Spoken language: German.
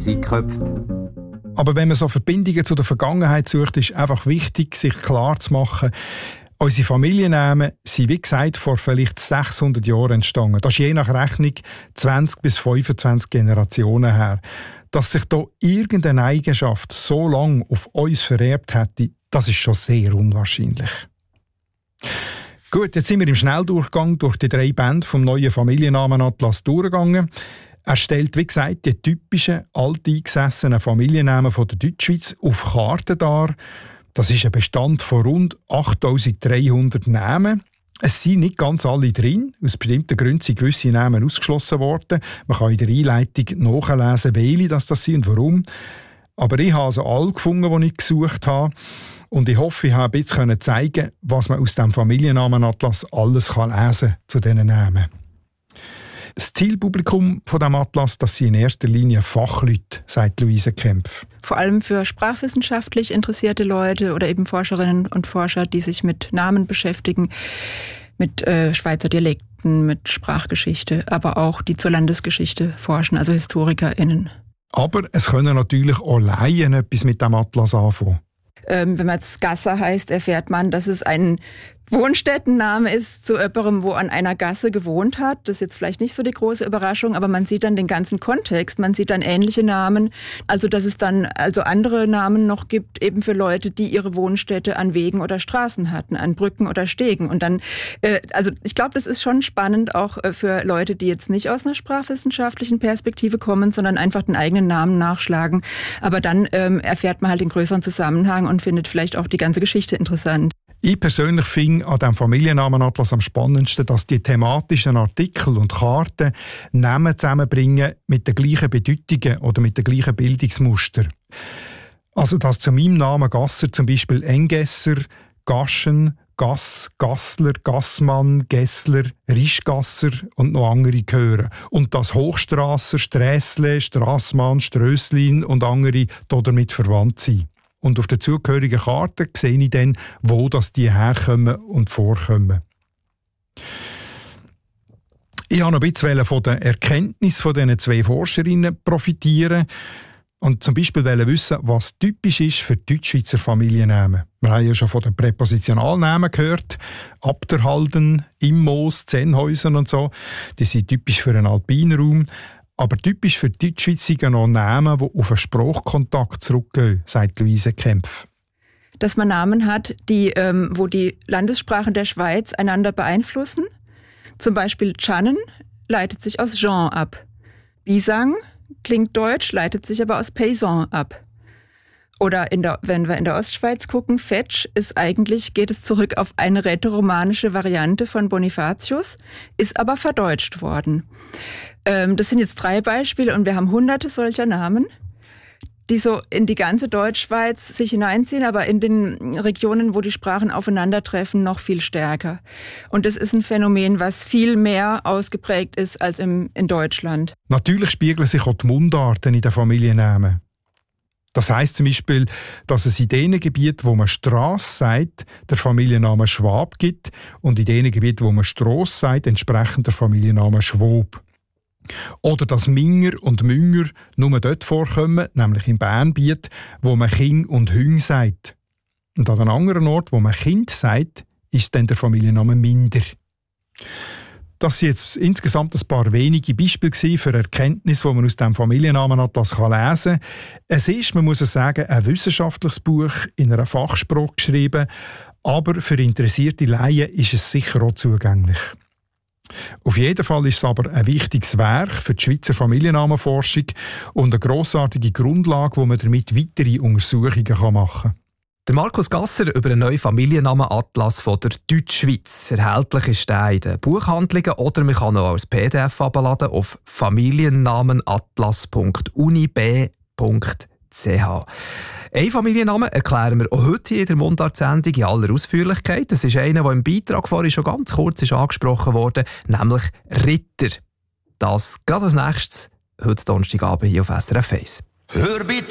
Zeit geköpft. Aber wenn man so Verbindungen zu der Vergangenheit sucht, ist einfach wichtig, sich klar zu machen, unsere Familiennamen sind, wie gesagt, vor vielleicht 600 Jahren entstanden. Das ist je nach Rechnung 20 bis 25 Generationen her. Dass sich da irgendeine Eigenschaft so lange auf uns vererbt hätte, das ist schon sehr unwahrscheinlich. Gut, jetzt sind wir im Schnelldurchgang durch die 3 Bände vom neuen Familiennamenatlas durchgegangen. Er stellt, wie gesagt, die typischen alteingesessenen Familiennamen von der Deutschschweiz auf Karten dar. Das ist ein Bestand von rund 8300 Namen. Es sind nicht ganz alle drin. Aus bestimmten Gründen sind gewisse Namen ausgeschlossen worden. Man kann in der Einleitung nachlesen, welche das sind und warum. Aber ich habe also alle gefunden, die ich gesucht habe. Und ich hoffe, ich habe ein bisschen zeigen, was man aus dem Familiennamenatlas alles lesen kann zu diesen Namen. Das Zielpublikum von diesem Atlas, das sind in erster Linie Fachleute, sagt Luise Kempf. Vor allem für sprachwissenschaftlich interessierte Leute oder eben Forscherinnen und Forscher, die sich mit Namen beschäftigen, mit Schweizer Dialekten, mit Sprachgeschichte, aber auch die zur Landesgeschichte forschen, also HistorikerInnen. Aber es können natürlich auch Laien etwas mit dem Atlas anfangen. Wenn man jetzt Gasser heißt, erfährt man, dass es ein Wohnstättenname ist zu jemandem, wo an einer Gasse gewohnt hat. Das ist jetzt vielleicht nicht so die große Überraschung, aber man sieht dann den ganzen Kontext, man sieht dann ähnliche Namen. Also dass es dann also andere Namen noch gibt, eben für Leute, die ihre Wohnstätte an Wegen oder Straßen hatten, an Brücken oder Stegen. Und dann, also ich glaube, das ist schon spannend auch für Leute, die jetzt nicht aus einer sprachwissenschaftlichen Perspektive kommen, sondern einfach den eigenen Namen nachschlagen. Aber dann erfährt man halt den größeren Zusammenhang und findet vielleicht auch die ganze Geschichte interessant. Ich persönlich finde an diesem Familiennamenatlas am spannendsten, dass die thematischen Artikel und Karten Namen zusammenbringen mit den gleichen Bedeutungen oder mit den gleichen Bildungsmustern. Also dass zu meinem Namen Gasser zum Beispiel Engesser, Gaschen, Gass, Gassler, Gassmann, Gessler, Rischgasser und noch andere gehören. Und dass Hochstrasser, Strässle, Strassmann, Strösslin und andere damit verwandt sind. Und auf der zugehörigen Karte sehe ich dann, wo das die herkommen und vorkommen. Ich wollte noch ein bisschen von der Erkenntnis von diesen 2 Forscherinnen profitieren und zum Beispiel wissen, was typisch ist für Deutschschweizer Familiennamen. Wir haben ja schon von den Präpositionalnamen gehört. Abderhalden, Immos, Zennhäusen und so. Die sind typisch für einen Alpinraum. Aber typisch für die Deutschschweiz sind noch Namen, die auf einen Sprachkontakt zurückgehen, sagt Luise Kempf. Dass man Namen hat, wo die Landessprachen der Schweiz einander beeinflussen. Zum Beispiel Tschannen leitet sich aus Jean ab. Bisang klingt deutsch, leitet sich aber aus Paysan ab. Oder wenn wir in der Ostschweiz gucken, Fetsch geht es zurück auf eine rätoromanische Variante von Bonifatius, ist aber verdeutscht worden. Das sind jetzt 3 Beispiele und wir haben hunderte solcher Namen, die so in die ganze Deutschschweiz sich hineinziehen, aber in den Regionen, wo die Sprachen aufeinandertreffen, noch viel stärker. Und das ist ein Phänomen, was viel mehr ausgeprägt ist als in Deutschland. Natürlich spiegeln sich auch die Mundarten in den Familiennamen. Das heisst zum Beispiel, dass es in den Gebieten, wo man Strasse sagt, der Familienname Schwab gibt und in den Gebieten, wo man Strasse sagt, entsprechend der Familienname Schwob. Oder dass Minger und Münger nur dort vorkommen, nämlich im Bernbiet, wo man Kind und Hüng sagt. Und an einem anderen Ort, wo man Kind sagt, ist dann der Familienname Minder. Das sind jetzt insgesamt ein paar wenige Beispiele für Erkenntnisse, die man aus diesem Familiennamenatlas lesen kann. Es ist, man muss es sagen, ein wissenschaftliches Buch in einer Fachsprache geschrieben, aber für interessierte Laien ist es sicher auch zugänglich. Auf jeden Fall ist es aber ein wichtiges Werk für die Schweizer Familiennamenforschung und eine grossartige Grundlage, wo man damit weitere Untersuchungen machen kann. Der Markus Gasser über einen neuen Familiennamenatlas von der Deutschschweiz. Erhältlich ist der in den Buchhandlungen oder man kann auch als PDF abladen auf familiennamenatlas.unib.ch. Einen Familiennamen erklären wir auch heute hier in der Mundart-Sendung in aller Ausführlichkeit. Das ist einer, der im Beitrag vorhin schon ganz kurz ist angesprochen wurde, nämlich Ritter. Das gerade als nächstes, heute Donnerstagabend hier auf SRF 1.